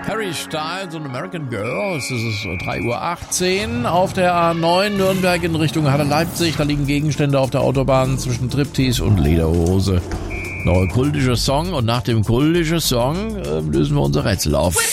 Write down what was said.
Harry Styles und American Girl. Es ist 3:18 Uhr auf der A9 Nürnberg in Richtung Halle-Leipzig. Da liegen Gegenstände auf der Autobahn zwischen Triptease und Lederhose. Noch ein kultischer Song und nach dem kultischen Song lösen wir unser Rätsel auf.